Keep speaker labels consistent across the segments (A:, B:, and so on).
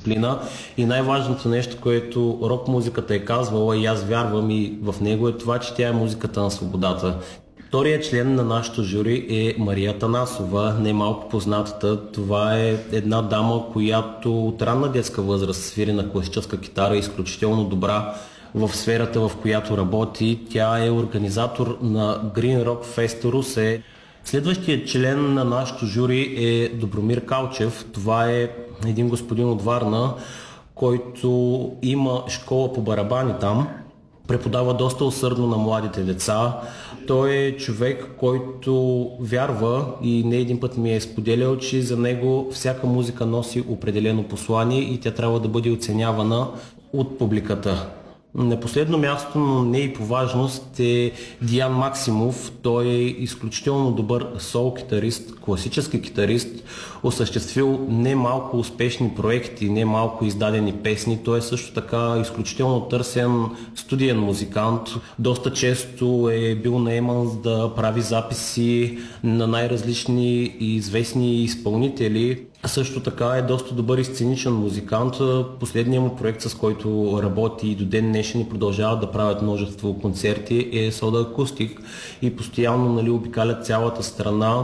A: дисциплина и най-важното нещо, което рок музиката е казвала и аз вярвам и в него, е това, че тя е музиката на свободата. Вторият член на нашото жури е Мария Танасова, не малко познатата. Това е една дама, която от ранна детска възраст свири на класическа китара, изключително добра в сферата, в която работи. Тя е организатор на Green Rock Fest Русе. Следващият член на нашото жури е Добромир Калчев. Това е един господин от Варна, който има школа по барабани там. Преподава доста усърдно на младите деца. Той е човек, който вярва и не един път ми е споделял, че за него всяка музика носи определено послание и тя трябва да бъде оценявана от публиката. На последно място, но не и по важност, е Диан Максимов. Той е изключително добър сол-китарист, класически китарист, осъществил немалко успешни проекти, немалко издадени песни. Той е също така изключително търсен студиен музикант. Доста често е бил наеман да прави записи на най-различни и известни изпълнители. Също така е доста добър и сценичен музикант. Последният му проект, с който работи и до ден днешен и продължават да правят множество концерти, е Soda Acoustic и постоянно обикалят цялата страна.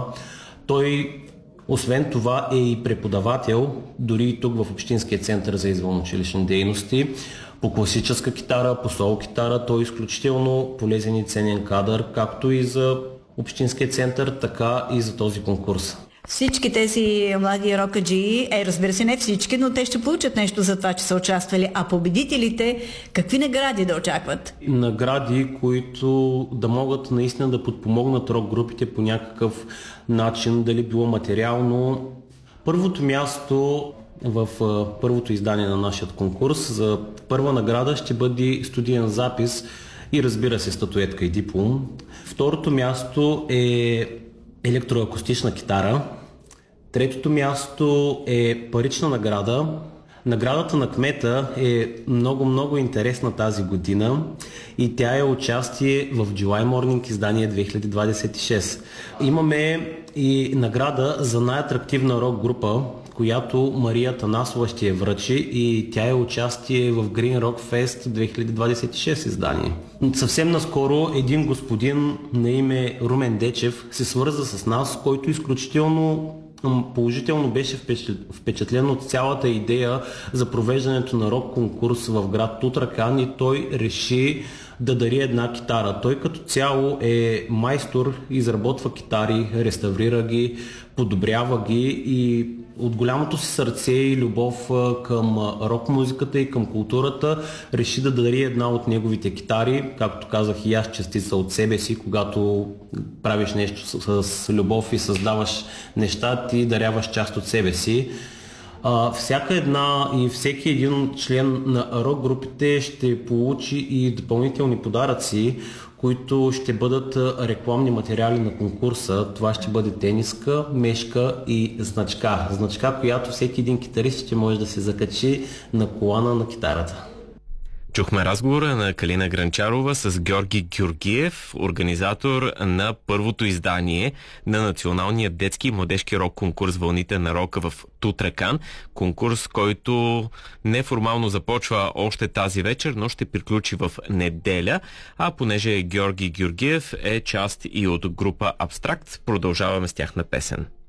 A: Той освен това е и преподавател, дори и тук в Общинския център за извънучилищни дейности. По класическа китара, по сол китара, той е изключително полезен и ценен кадър, както и за Общинския център, така и за този конкурс.
B: Всички тези млади рокаджии, разбира се не всички, но те ще получат нещо за това, че са участвали. А победителите, какви награди да очакват?
A: Награди, които да могат наистина да подпомогнат рок групите по някакъв начин, дали било материално. Първото място в първото издание на нашия конкурс за първа награда ще бъде студиен запис и разбира се статуетка и диплом. Второто място е електроакустична китара. Третото място е парична награда. Наградата на кмета е много интересна тази година и тя е участие в July Morning издание 2026. Имаме и награда за най-атрактивна рок група, която Мария Танасова ще я връчи и тя е участие в Green Rock Fest 2026 издание. Съвсем наскоро един господин на име Румен Дечев се свърза с нас, който изключително положително беше впечатлен от цялата идея за провеждането на рок конкурс в град Тутракан и той реши да дари една китара. Той като цяло е майстор, изработва китари, реставрира ги, подобрява ги и от голямото си сърце и любов към рок музиката и към културата реши да дари една от неговите китари. Както казах и аз, частица от себе си, когато правиш нещо с любов и създаваш неща, ти даряваш част от себе си. Всяка една и всеки един член на рок групите ще получи и допълнителни подаръци, които ще бъдат рекламни материали на конкурса. Това ще бъде тениска, мешка и значка. Значка, която всеки един китарист ще може да се закачи на колана на китарата.
C: Чухме разговора на Калина Гранчарова с Георги Георгиев, организатор на първото издание на Националния детски и младежки рок конкурс Вълните на рока в Тутракан. Конкурс, който неформално започва още тази вечер, но ще приключи в неделя. А понеже Георги Георгиев е част и от група Абстракт, продължаваме с тяхна песен.